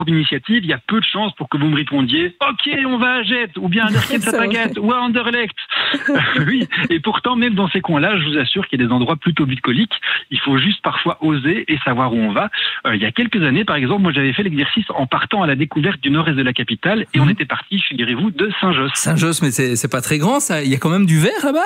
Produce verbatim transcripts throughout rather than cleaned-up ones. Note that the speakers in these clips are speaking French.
initiative, il y a peu de chances pour que vous me répondiez « Ok, on va à Jette » ou bien « Anderlecht Sapagate » ou à Anderlecht. Oui, et pourtant, même dans ces coins-là, je vous assure qu'il y a des endroits plutôt bucoliques. Il faut juste parfois oser et savoir où on va. Euh, il y a quelques années, par exemple, moi j'avais fait l'exercice en partant à la découverte du nord-est de la capitale et mmh. on était parti, figurez-vous, de Saint-Josse. Saint-Josse, mais c'est, c'est pas très grand ça. Il y a quand même du vert là-bas?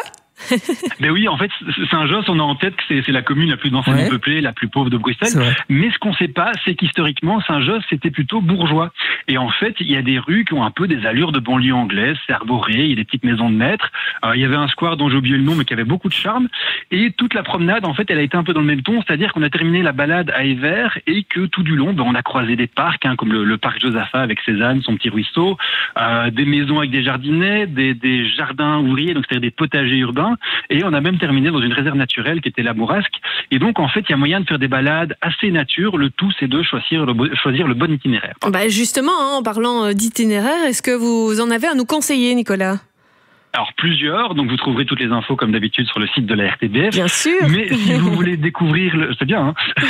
Ben oui, en fait, Saint-Josse, on a en tête que c'est, c'est la commune la plus densément ouais. peuplée, la plus pauvre de Bruxelles. Mais ce qu'on sait pas, c'est qu'historiquement, Saint-Josse, c'était plutôt bourgeois. Et en fait, il y a des rues qui ont un peu des allures de banlieue anglaise, c'est arboré, il y a des petites maisons de maîtres. Euh, il y avait un square dont j'ai oublié le nom, mais qui avait beaucoup de charme. Et toute la promenade, en fait, elle a été un peu dans le même ton, c'est-à-dire qu'on a terminé la balade à Evere et que tout du long, ben, on a croisé des parcs, hein, comme le, le parc Josaphat avec Cézanne, son petit ruisseau, euh, des maisons avec des jardinets, des, des jardins ouvriers, donc c'est-à-dire des potagers urbains. Et on a même terminé dans une réserve naturelle qui était la Bourrasque. Et donc, en fait, il y a moyen de faire des balades assez nature. Le tout, c'est de choisir le, choisir le bon itinéraire. Bah justement, hein, en parlant d'itinéraire, est-ce que vous en avez à nous conseiller, Nicolas ? Alors, plusieurs, donc vous trouverez toutes les infos comme d'habitude sur le site de la R T B F. Bien sûr. Mais si vous voulez découvrir le... C'est bien, hein.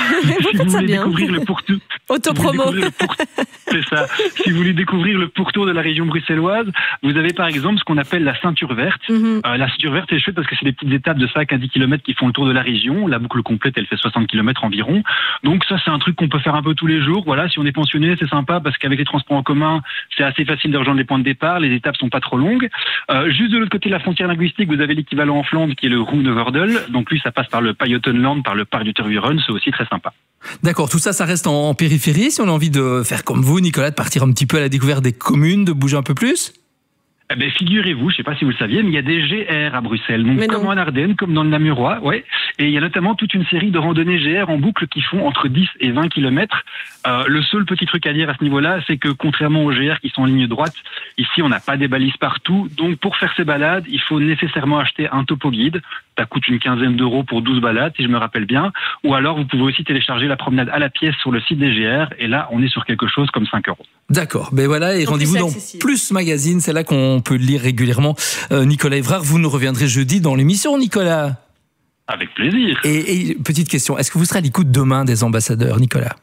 Si vous voulez découvrir le pourtour... Autopromo. Pour... C'est ça. Si vous voulez découvrir le pourtour de la région bruxelloise, vous avez par exemple ce qu'on appelle la ceinture verte. Mm-hmm. Euh, la ceinture verte, c'est chouette parce que c'est des petites étapes de cinq à dix kilomètres qui font le tour de la région. La boucle complète, elle fait soixante kilomètres environ. Donc ça, c'est un truc qu'on peut faire un peu tous les jours. Voilà, si on est pensionné, c'est sympa parce qu'avec les transports en commun, c'est assez facile de rejoindre les points de départ. Les étapes sont pas trop longues. Euh, juste de l'autre côté de la frontière linguistique, vous avez l'équivalent en Flandre qui est le Roeneverdel. Donc lui, ça passe par le Pajottenland, par le parc du Tervuren. C'est aussi très sympa. D'accord, tout ça, ça reste en, en périphérie. Si on a envie de faire comme vous, Nicolas, de partir un petit peu à la découverte des communes, de bouger un peu plus? Eh ben, figurez-vous, je sais pas si vous le saviez, mais il y a des G R à Bruxelles. Donc, mais comme non. en Ardennes, comme dans le Namurois, ouais. Et il y a notamment toute une série de randonnées G R en boucle qui font entre dix et vingt kilomètres. Euh, le seul petit truc à dire à ce niveau-là, c'est que contrairement aux G R qui sont en ligne droite, ici, on n'a pas des balises partout. Donc, pour faire ces balades, il faut nécessairement acheter un topo guide. Ça coûte une quinzaine d'euros pour douze balades, si je me rappelle bien. Ou alors, vous pouvez aussi télécharger la promenade à la pièce sur le site des G R. Et là, on est sur quelque chose comme cinq euros. D'accord. Ben voilà, et en rendez-vous dans Plus Magazine. C'est là qu'on peut lire régulièrement. Euh, Nicolas Évrard, vous nous reviendrez jeudi dans l'émission, Nicolas. Avec plaisir. Et, et petite question, est-ce que vous serez à l'écoute demain des ambassadeurs, Nicolas?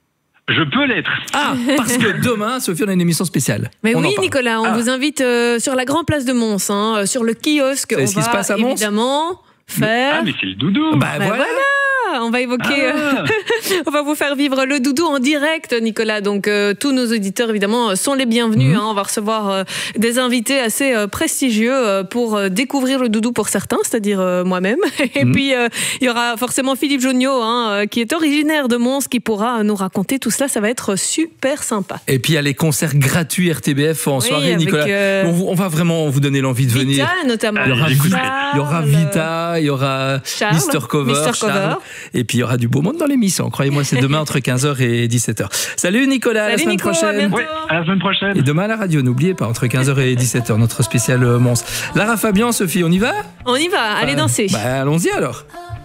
Je peux l'être. Ah, parce que demain, Sophie, on a une émission spéciale. Mais on oui, Nicolas, on ah. vous invite euh, sur la grande place de Mons, hein, sur le kiosque. C'est ce qui se passe à Mons, évidemment faire. Ah, mais c'est le doudou. Bah, bah voilà. voilà. On va évoquer, ah. on va vous faire vivre le doudou en direct, Nicolas. Donc euh, tous nos auditeurs évidemment sont les bienvenus. Mmh. Hein. On va recevoir euh, des invités assez euh, prestigieux euh, pour euh, découvrir le doudou pour certains, c'est-à-dire euh, moi-même. Et mmh. puis il euh, y aura forcément Philippe Jonniot, hein, euh, qui est originaire de Mons, qui pourra nous raconter tout cela. Ça va être super sympa. Et puis il y a les concerts gratuits R T B F en oui, soirée, avec, Nicolas. Euh... On, vous, on va vraiment vous donner l'envie de Vita, venir. Notamment. Il y aura, il y aura Vita, il y aura Charles, Mister Cover, Mister Cover. Et puis il y aura du beau monde dans l'émission. Croyez-moi, c'est demain entre quinze heures et dix-sept heures. Salut Nicolas, Salut à la semaine Nico, prochaine. à ouais, à la semaine prochaine. Et demain à la radio, n'oubliez pas, entre quinze heures et dix-sept heures, notre spécial Mons. Lara Fabian, Sophie, on y va? On y va, allez danser. Bah, allons-y alors.